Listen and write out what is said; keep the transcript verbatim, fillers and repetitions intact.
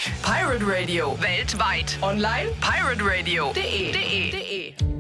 Pirate Radio. Weltweit. Online pirate radio punkt de.